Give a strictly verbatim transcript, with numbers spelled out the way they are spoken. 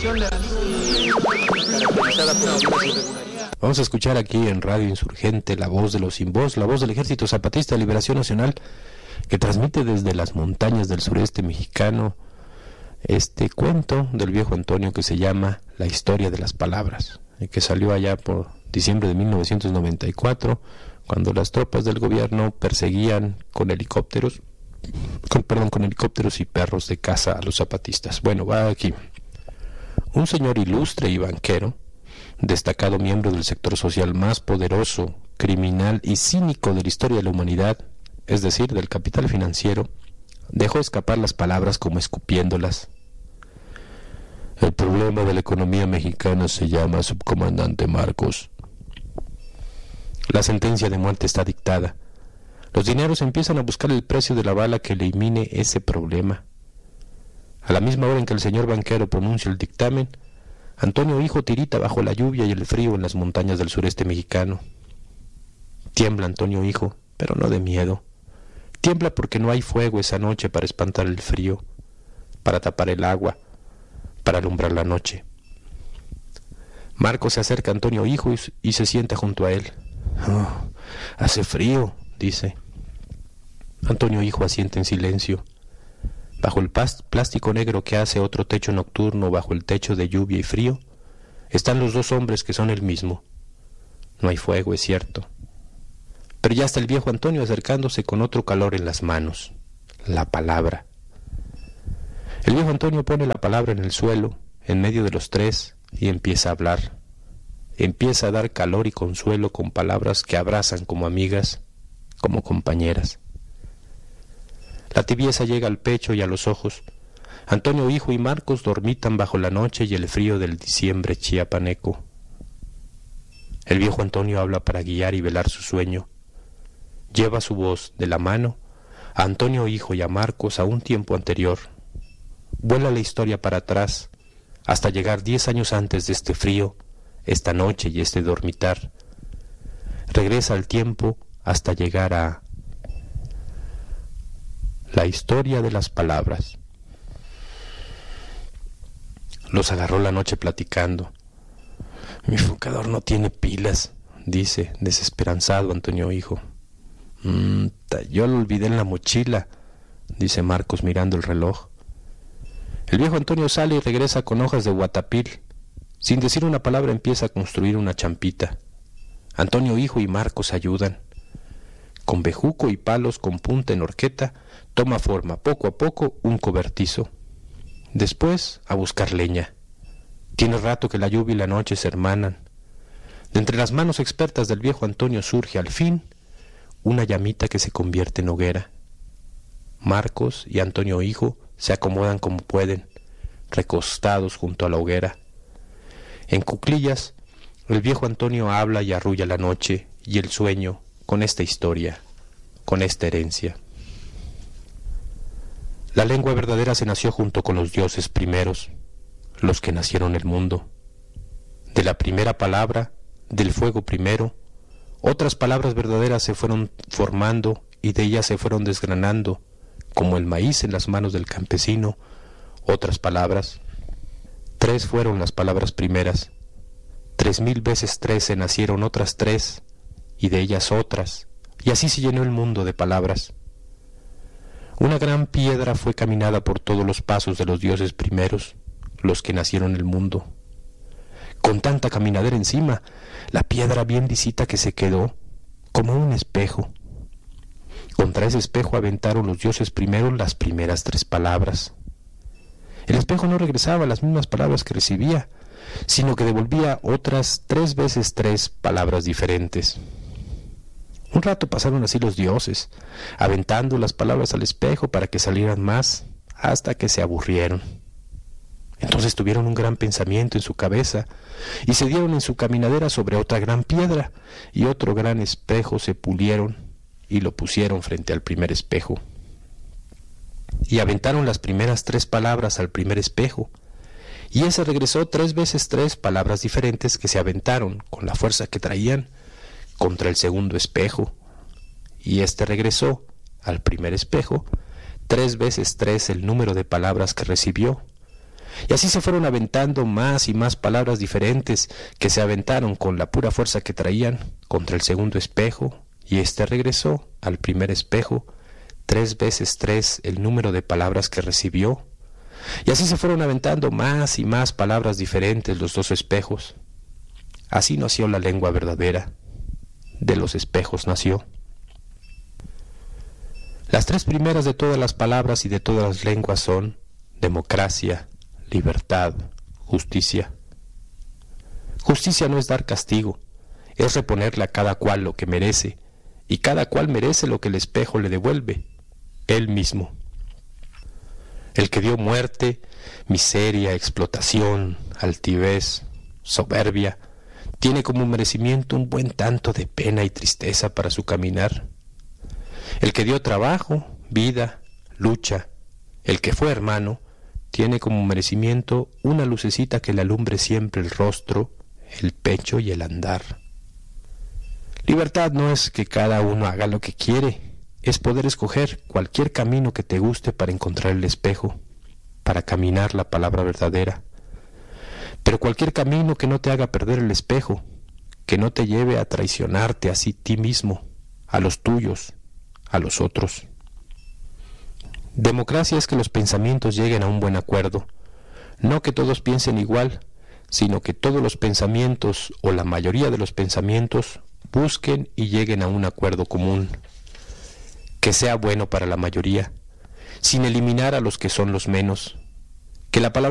Vamos a escuchar aquí en Radio Insurgente la voz de los sin voz, la voz del Ejército Zapatista de Liberación Nacional, que transmite desde las montañas del sureste mexicano este cuento del viejo Antonio que se llama La historia de las palabras, y que salió allá por diciembre de mil novecientos noventa y cuatro, cuando las tropas del gobierno perseguían con helicópteros, con, perdón, con helicópteros y perros de caza a los zapatistas. Bueno, va aquí. Un señor ilustre y banquero, destacado miembro del sector social más poderoso, criminal y cínico de la historia de la humanidad, es decir, del capital financiero, dejó escapar las palabras como escupiéndolas. El problema de la economía mexicana se llama subcomandante Marcos. La sentencia de muerte está dictada. Los dineros empiezan a buscar el precio de la bala que elimine ese problema. A la misma hora en que el señor banquero pronuncia el dictamen, Antonio Hijo tirita bajo la lluvia y el frío en las montañas del sureste mexicano. Tiembla Antonio Hijo, pero no de miedo. Tiembla porque no hay fuego esa noche para espantar el frío, para tapar el agua, para alumbrar la noche. Marcos se acerca a Antonio Hijo y, y se sienta junto a él. Oh, hace frío, dice. Antonio Hijo asiente en silencio. Bajo el plástico negro que hace otro techo nocturno, bajo el techo de lluvia y frío, están los dos hombres que son el mismo. No hay fuego, es cierto. Pero ya está el viejo Antonio acercándose con otro calor en las manos, la palabra. El viejo Antonio pone la palabra en el suelo, en medio de los tres, y empieza a hablar. Empieza a dar calor y consuelo con palabras que abrazan como amigas, como compañeras. La tibieza llega al pecho y a los ojos. Antonio Hijo y Marcos dormitan bajo la noche y el frío del diciembre chiapaneco. El viejo Antonio habla para guiar y velar su sueño. Lleva su voz de la mano a Antonio Hijo y a Marcos a un tiempo anterior. Vuela la historia para atrás hasta llegar diez años antes de este frío, esta noche y este dormitar. Regresa al tiempo hasta llegar a la historia de las palabras. Los agarró la noche platicando. Mi enfocador no tiene pilas, dice, desesperanzado Antonio Hijo. Mm, yo lo olvidé en la mochila, dice Marcos mirando el reloj. El viejo Antonio sale y regresa con hojas de guatapil. Sin decir una palabra empieza a construir una champita. Antonio Hijo y Marcos ayudan. Con bejuco y palos con punta en horqueta, toma forma poco a poco un cobertizo. Después, a buscar leña. Tiene rato que la lluvia y la noche se hermanan. De entre las manos expertas del viejo Antonio surge al fin una llamita que se convierte en hoguera. Marcos y Antonio Hijo se acomodan como pueden, recostados junto a la hoguera. En cuclillas, el viejo Antonio habla y arrulla la noche y el sueño con esta historia, con esta herencia. La lengua verdadera se nació junto con los dioses primeros, los que nacieron el mundo. De la primera palabra, del fuego primero, otras palabras verdaderas se fueron formando y de ellas se fueron desgranando, como el maíz en las manos del campesino, otras palabras. Tres fueron las palabras primeras, tres mil veces tres se nacieron otras tres, y de ellas otras, y así se llenó el mundo de palabras. Una gran piedra fue caminada por todos los pasos de los dioses primeros, los que nacieron el mundo. Con tanta caminadera encima, la piedra bien lisita que se quedó, como un espejo. Contra ese espejo aventaron los dioses primeros las primeras tres palabras. El espejo no regresaba las mismas palabras que recibía, sino que devolvía otras tres veces tres palabras diferentes. Un rato pasaron así los dioses, aventando las palabras al espejo para que salieran más, hasta que se aburrieron. Entonces tuvieron un gran pensamiento en su cabeza, y se dieron en su caminadera sobre otra gran piedra, y otro gran espejo se pulieron, y lo pusieron frente al primer espejo. Y aventaron las primeras tres palabras al primer espejo, y ese regresó tres veces tres palabras diferentes que se aventaron, con la fuerza que traían, contra el segundo espejo, y este regresó al primer espejo tres veces tres el número de palabras que recibió, Y así se fueron aventando más y más palabras diferentes que se aventaron con la pura fuerza que traían contra el segundo espejo, y éste regresó al primer espejo, tres veces tres el número de palabras que recibió. Y así se fueron aventando más y más palabras diferentes los dos espejos. Así nació la lengua verdadera. De los espejos nació. Las tres primeras de todas las palabras y de todas las lenguas son democracia, libertad, justicia. Justicia no es dar castigo, es reponerle a cada cual lo que merece, y cada cual merece lo que el espejo le devuelve, él mismo. El que dio muerte, miseria, explotación, altivez, soberbia, tiene como merecimiento un buen tanto de pena y tristeza para su caminar. El que dio trabajo, vida, lucha, el que fue hermano, tiene como merecimiento una lucecita que le alumbre siempre el rostro, el pecho y el andar. Libertad no es que cada uno haga lo que quiere, es poder escoger cualquier camino que te guste para encontrar el espejo, para caminar la palabra verdadera. Pero cualquier camino que no te haga perder el espejo, que no te lleve a traicionarte a sí ti mismo, a los tuyos, a los otros. Democracia es que los pensamientos lleguen a un buen acuerdo, no que todos piensen igual, sino que todos los pensamientos o la mayoría de los pensamientos busquen y lleguen a un acuerdo común, que sea bueno para la mayoría, sin eliminar a los que son los menos, que la palabra